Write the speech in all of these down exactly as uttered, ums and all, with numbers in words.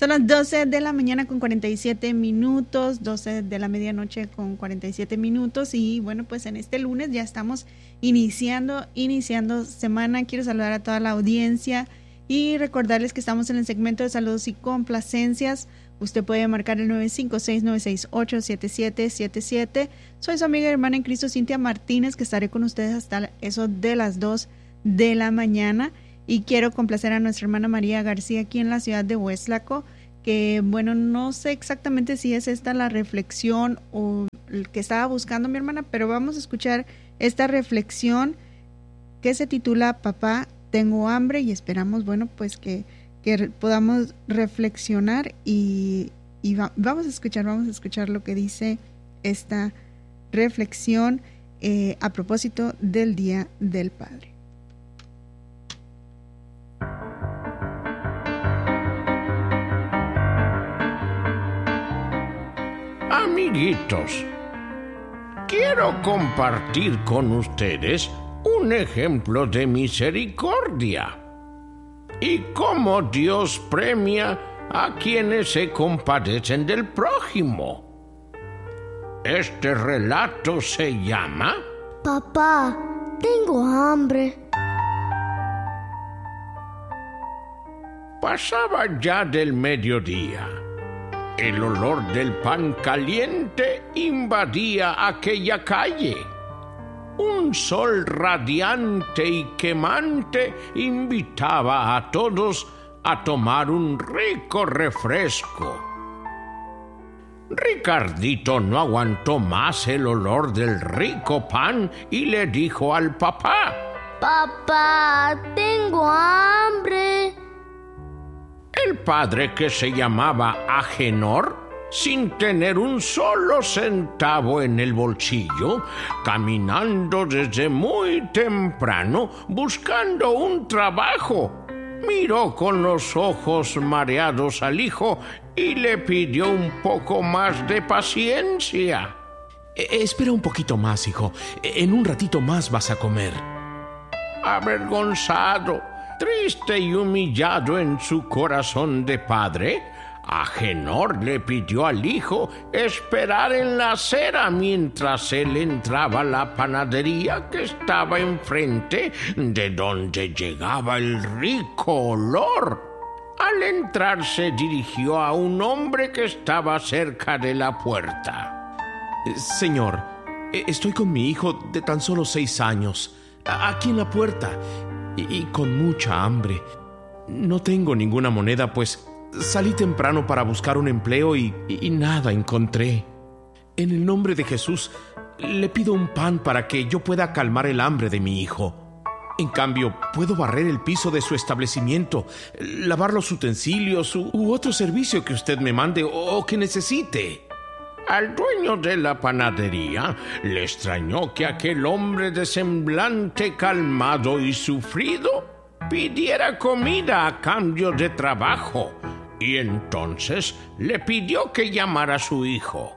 Son las doce de la mañana con cuarenta y siete minutos, doce de la medianoche con cuarenta y siete minutos. Y bueno, pues en este lunes ya estamos iniciando, iniciando semana. Quiero saludar a toda la audiencia y recordarles que estamos en el segmento de saludos y complacencias. Usted puede marcar el nueve cinco seis, nueve seis ocho, siete siete siete siete. Soy su amiga y hermana en Cristo, Cintia Martínez, que estaré con ustedes hasta eso de las dos de la mañana. Y quiero complacer a nuestra hermana María García aquí en la ciudad de Hueslaco, que bueno, no sé exactamente si es esta la reflexión o el que estaba buscando mi hermana, pero vamos a escuchar esta reflexión que se titula Papá, tengo hambre, y esperamos, bueno, pues que, que podamos reflexionar y, y va, vamos a escuchar, vamos a escuchar lo que dice esta reflexión eh, a propósito del Día del Padre. Amiguitos, quiero compartir con ustedes un ejemplo de misericordia y cómo Dios premia a quienes se compadecen del prójimo. Este relato se llama Papá, tengo hambre. Pasaba ya del mediodía. El olor del pan caliente invadía aquella calle. Un sol radiante y quemante invitaba a todos a tomar un rico refresco. Ricardito no aguantó más el olor del rico pan y le dijo al papá: Papá, tengo hambre. El padre, que se llamaba Agenor, sin tener un solo centavo en el bolsillo, caminando desde muy temprano buscando un trabajo, miró con los ojos mareados al hijo y le pidió un poco más de paciencia. Eh, espera un poquito más, hijo. En un ratito más vas a comer. Avergonzado, triste y humillado en su corazón de padre, Agenor le pidió al hijo esperar en la acera mientras él entraba a la panadería que estaba enfrente, de donde llegaba el rico olor. Al entrar se dirigió a un hombre que estaba cerca de la puerta. Eh, señor, eh, estoy con mi hijo de tan solo seis años, aquí en la puerta, y, y con mucha hambre. No tengo ninguna moneda, pues salí temprano para buscar un empleo y, y, y nada encontré. En el nombre de Jesús, le pido un pan para que yo pueda calmar el hambre de mi hijo. En cambio, puedo barrer el piso de su establecimiento, lavar los utensilios u, u otro servicio que usted me mande o, o que necesite. Al dueño de la panadería le extrañó que aquel hombre de semblante calmado y sufrido pidiera comida a cambio de trabajo, y entonces le pidió que llamara a su hijo.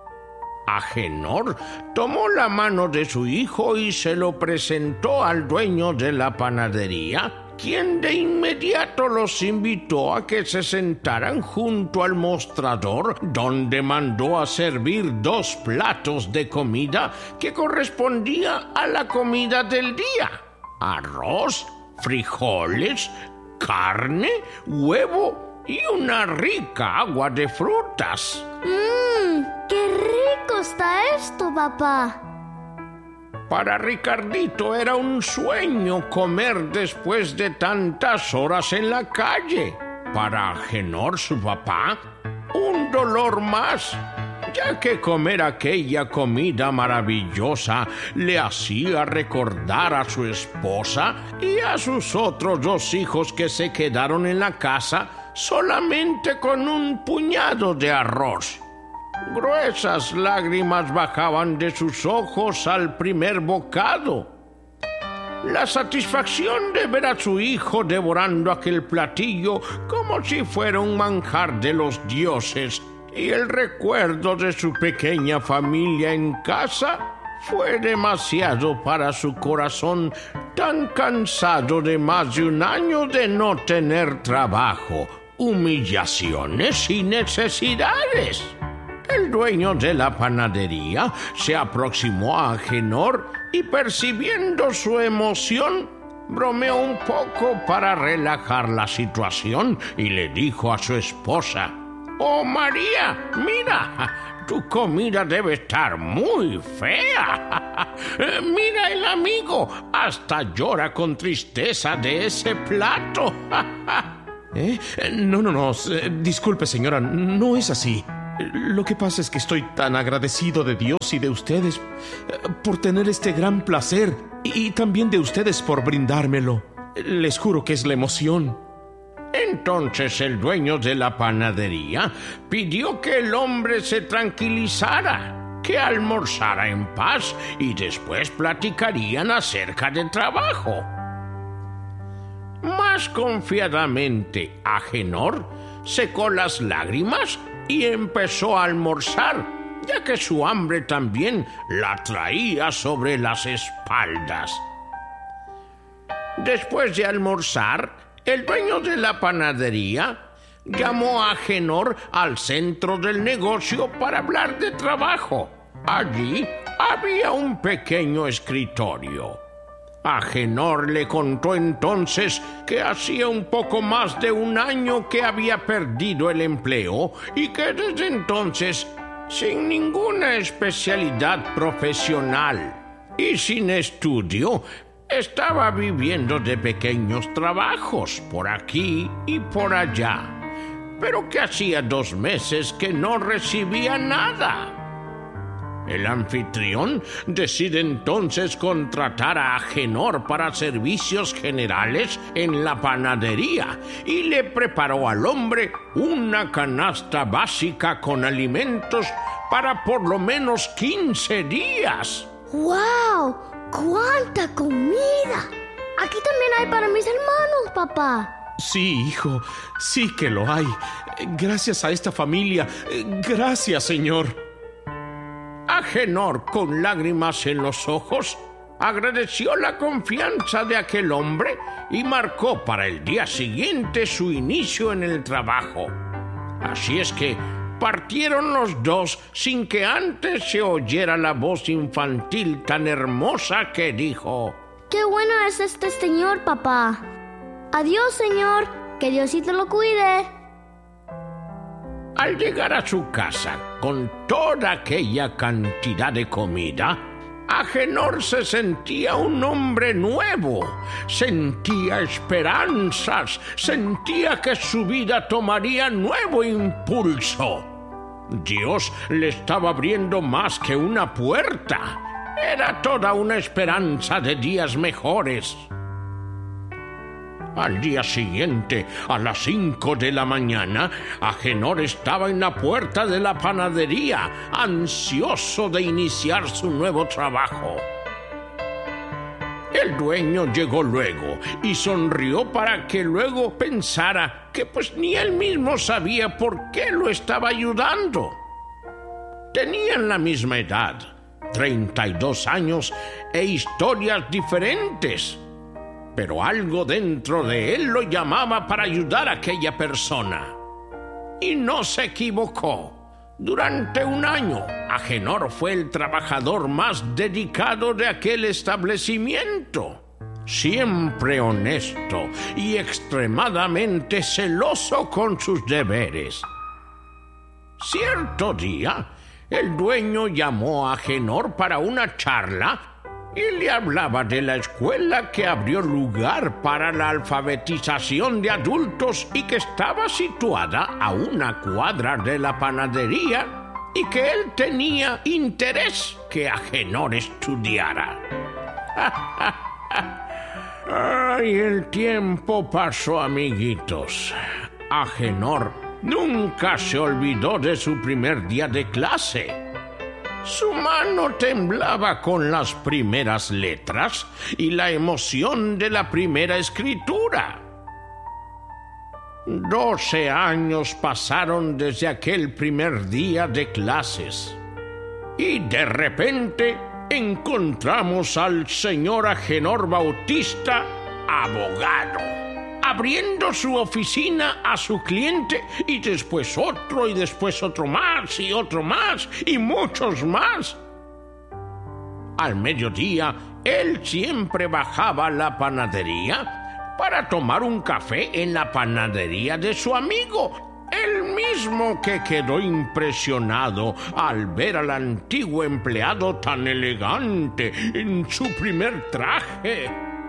Agenor tomó la mano de su hijo y se lo presentó al dueño de la panadería, quien de inmediato los invitó a que se sentaran junto al mostrador, donde mandó a servir dos platos de comida que correspondía a la comida del día: arroz, frijoles, carne, huevo y una rica agua de frutas. ¡Mmm! ¡Qué rico está esto, papá! Para Ricardito era un sueño comer después de tantas horas en la calle. Para Agenor, su papá, un dolor más, ya que comer aquella comida maravillosa le hacía recordar a su esposa y a sus otros dos hijos que se quedaron en la casa solamente con un puñado de arroz. Gruesas lágrimas bajaban de sus ojos al primer bocado. La satisfacción de ver a su hijo devorando aquel platillo como si fuera un manjar de los dioses, y el recuerdo de su pequeña familia en casa, fue demasiado para su corazón, tan cansado de más de un año de no tener trabajo, humillaciones y necesidades. El dueño de la panadería se aproximó a Agenor y, percibiendo su emoción, bromeó un poco para relajar la situación y le dijo a su esposa: «Oh, María, mira, tu comida debe estar muy fea. Mira el amigo, hasta llora con tristeza de ese plato». ¿Eh? No, no, no, disculpe, señora, no es así. Lo que pasa es que estoy tan agradecido de Dios y de ustedes por tener este gran placer, y también de ustedes por brindármelo. Les juro que es la emoción. Entonces el dueño de la panadería pidió que el hombre se tranquilizara, que almorzara en paz y después platicarían acerca del trabajo. Más confiadamente, Agenor secó las lágrimas y empezó a almorzar, ya que su hambre también la traía sobre las espaldas. Después de almorzar, el dueño de la panadería llamó a Agenor al centro del negocio para hablar de trabajo. Allí había un pequeño escritorio. Agenor le contó entonces que hacía un poco más de un año que había perdido el empleo y que desde entonces, sin ninguna especialidad profesional y sin estudio, estaba viviendo de pequeños trabajos por aquí y por allá, pero que hacía dos meses que no recibía nada. El anfitrión decide entonces contratar a Agenor para servicios generales en la panadería y le preparó al hombre una canasta básica con alimentos para por lo menos quince días. ¡Guau! ¡Cuánta comida! Aquí también hay para mis hermanos, papá. Sí, hijo, sí que lo hay. Gracias a esta familia. Gracias, Señor. Agenor, con lágrimas en los ojos, agradeció la confianza de aquel hombre y marcó para el día siguiente su inicio en el trabajo. Así es que partieron los dos sin que antes se oyera la voz infantil tan hermosa que dijo: ¡Qué bueno es este señor, papá! Adiós, señor, que Diosito lo cuide. Al llegar a su casa con toda aquella cantidad de comida, Agenor se sentía un hombre nuevo, sentía esperanzas, sentía que su vida tomaría nuevo impulso. Dios le estaba abriendo más que una puerta, era toda una esperanza de días mejores. Al día siguiente, a las cinco de la mañana, Agenor estaba en la puerta de la panadería, ansioso de iniciar su nuevo trabajo. El dueño llegó luego y sonrió para que luego pensara que pues ni él mismo sabía por qué lo estaba ayudando. Tenían la misma edad, treinta y dos años e historias diferentes. Pero algo dentro de él lo llamaba para ayudar a aquella persona. Y no se equivocó. Durante un año, Agenor fue el trabajador más dedicado de aquel establecimiento. Siempre honesto y extremadamente celoso con sus deberes. Cierto día, el dueño llamó a Agenor para una charla y le hablaba de la escuela que abrió lugar para la alfabetización de adultos y que estaba situada a una cuadra de la panadería y que él tenía interés que Agenor estudiara. Ay, el tiempo pasó, amiguitos. Agenor nunca se olvidó de su primer día de clase. Su mano temblaba con las primeras letras y la emoción de la primera escritura. Doce años pasaron desde aquel primer día de clases. Y de repente encontramos al señor Agenor Bautista, abogado. abriendo su oficina a su cliente, y después otro, y después otro más, y otro más, y muchos más. Al mediodía, él siempre bajaba a la panadería para tomar un café en la panadería de su amigo, el mismo que quedó impresionado al ver al antiguo empleado tan elegante en su primer traje.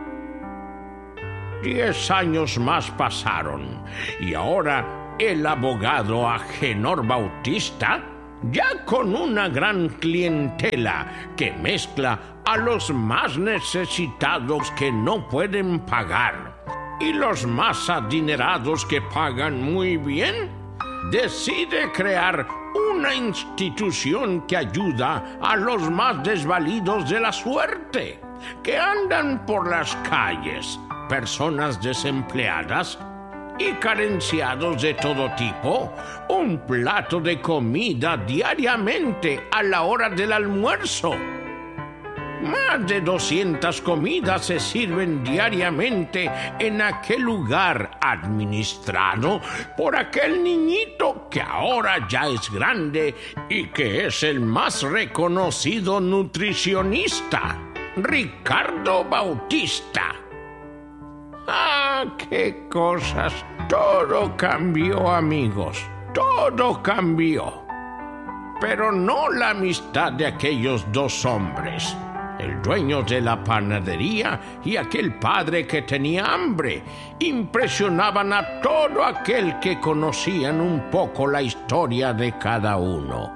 Diez años más pasaron, y ahora el abogado Agenor Bautista, ya con una gran clientela que mezcla a los más necesitados que no pueden pagar y los más adinerados que pagan muy bien, decide crear una institución que ayuda a los más desvalidos de la suerte, que andan por las calles, personas desempleadas y carenciados de todo tipo, un plato de comida diariamente a la hora del almuerzo. Más de doscientas comidas se sirven diariamente en aquel lugar administrado por aquel niñito que ahora ya es grande y que es el más reconocido nutricionista, Ricardo Bautista. ¡Ah, qué cosas! Todo cambió, amigos. Todo cambió. Pero no la amistad de aquellos dos hombres, el dueño de la panadería y aquel padre que tenía hambre, impresionaban a todo aquel que conocían un poco la historia de cada uno.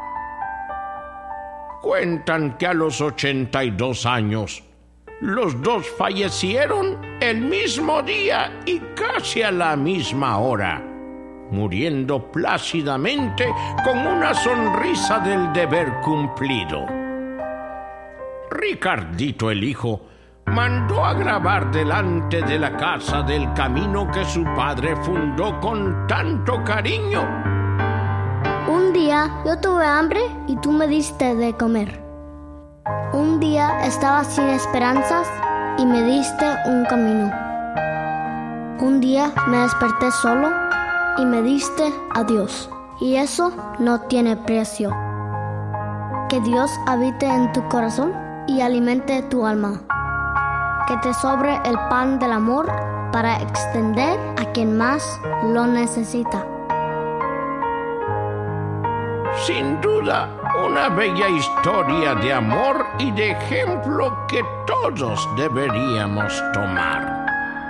Cuentan que a los ochenta y dos años, los dos fallecieron el mismo día y casi a la misma hora, muriendo plácidamente con una sonrisa del deber cumplido. Ricardito el hijo mandó a grabar delante de la casa del camino que su padre fundó con tanto cariño. Un día yo tuve hambre y tú me diste de comer. Un día estaba sin esperanzas y me diste un camino. Un día me desperté solo y me diste a Dios, y eso no tiene precio. Que Dios habite en tu corazón y alimente tu alma. Que te sobre el pan del amor para extender a quien más lo necesita. Sin duda, una bella historia de amor y de ejemplo que todos deberíamos tomar.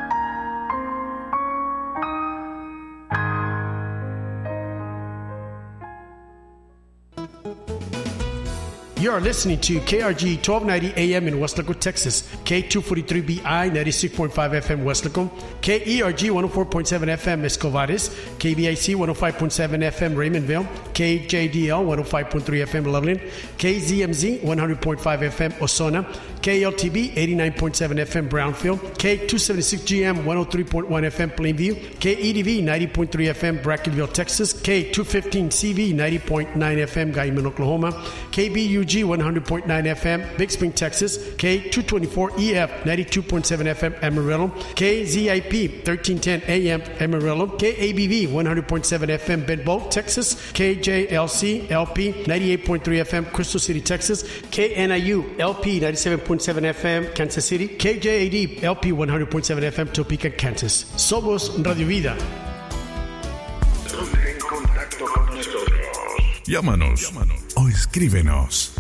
You are listening to K R G twelve ninety A M in Weslaco, Texas, K two forty-three B I ninety-six point five F M Weslaco, K E R G one oh four point seven F M Escovares, K B I C one oh five point seven F M Raymondville, K J D L one oh five point three F M Loveland, K Z M Z one hundred point five F M Osona, K L T B eighty-nine point seven F M Brownfield, K two seventy-six G M one oh three point one F M Plainview, K E D V ninety point three F M Brackettville, Texas, K two fifteen C V ninety point nine F M Guyman, Oklahoma, K B U G one hundred point nine F M Big Spring, Texas, K two twenty-four E F ninety-two point seven F M Amarillo, K Z I P thirteen ten A M Amarillo, K A B V one hundred point seven F M Benbow, Texas, K J L C L P ninety-eight point three F M Crystal City, Texas, K N I U L P ninety-seven point seven F M Kansas City, K J A D L P one hundred point seven F M Topeka, Kansas. Somos Radio Vida. Ponte en contacto con nosotros. Llámanos, Llámanos o escríbenos.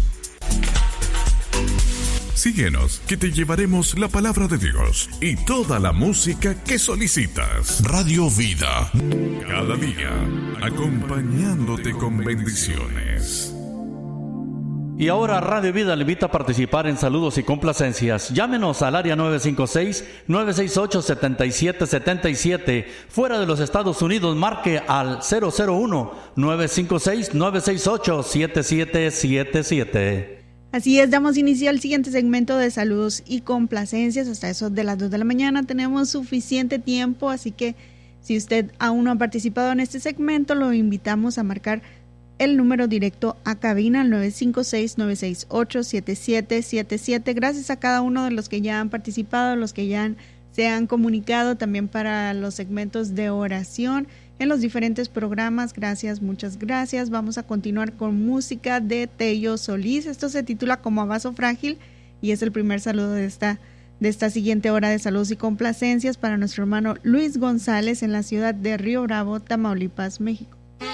Síguenos, que te llevaremos la palabra de Dios y toda la música que solicitas. Radio Vida, cada día acompañándote con bendiciones. Y ahora Radio Vida le invita a participar en saludos y complacencias. Llámenos al área nueve cinco seis, nueve seis ocho, siete siete siete siete. Fuera de los Estados Unidos, marque al cero cero uno, nueve cinco seis, nueve seis ocho, siete siete siete siete. Así es, damos inicio al siguiente segmento de saludos y complacencias. Hasta eso de las dos de la mañana tenemos suficiente tiempo, así que si usted aún no ha participado en este segmento, lo invitamos a marcar el número directo a cabina al nueve cinco seis, nueve seis ocho, siete siete siete siete. Gracias a cada uno de los que ya han participado, los que ya han se han comunicado también para los segmentos de oración en los diferentes programas. Gracias, muchas gracias. Vamos a continuar con música de Tello Solís. Esto se titula Como a Vaso Frágil y es el primer saludo de esta, de esta siguiente hora de saludos y complacencias para nuestro hermano Luis González en la ciudad de Río Bravo, Tamaulipas, México.